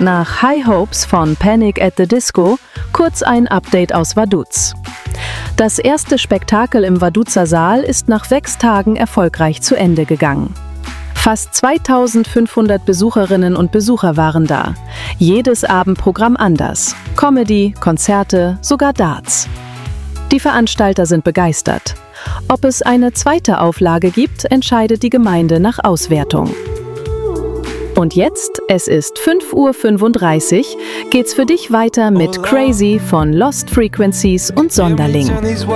nach High Hopes von Panic at the Disco kurz ein Update aus Vaduz. Das erste Spektakel im Vaduzer Saal ist nach 6 Tagen erfolgreich zu Ende gegangen. Fast 2500 Besucherinnen und Besucher waren da. Jedes Abendprogramm anders. Comedy, Konzerte, sogar Darts. Die Veranstalter sind begeistert. Ob es eine zweite Auflage gibt, entscheidet die Gemeinde nach Auswertung. Und jetzt, es ist 5:35 Uhr, geht's für dich weiter mit Crazy von Lost Frequencies und Sonderling.